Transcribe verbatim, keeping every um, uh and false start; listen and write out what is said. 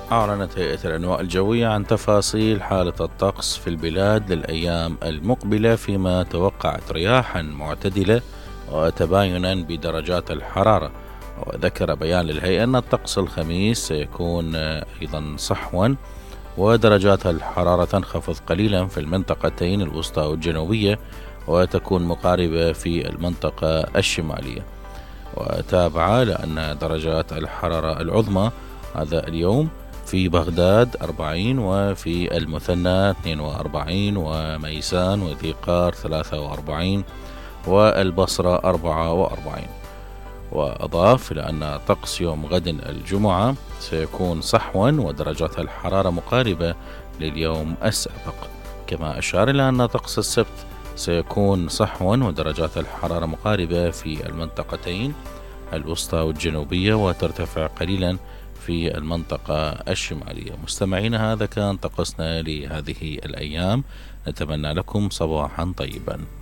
أعلنت هيئة الأنواء الجوية عن تفاصيل حالة الطقس في البلاد للأيام المقبلة، فيما توقعت رياحا معتدلة وتباينا بدرجات الحرارة. وذكر بيان للهيئة أن الطقس الخميس سيكون أيضا صحوا، ودرجات الحرارة تنخفض قليلا في المنطقتين الوسطى والجنوبية، وتكون مقاربة في المنطقة الشمالية. وتابع لأن درجات الحرارة العظمى هذا اليوم في بغداد أربعين، وفي المثنى اثنين وأربعين، وميسان وذي قار ثلاثة وأربعين، والبصرة أربعة وأربعين. وأضاف إلى أن طقس يوم غد الجمعة سيكون صحوا ودرجات الحرارة مقاربة لليوم السابق. كما أشار إلى أن طقس السبت سيكون صحوا ودرجات الحرارة مقاربة في المنطقتين الوسطى والجنوبية، وترتفع قليلا في المنطقة الشمالية. مستمعين، هذا كان طقسنا لهذه الأيام، نتمنى لكم صباحا طيبا.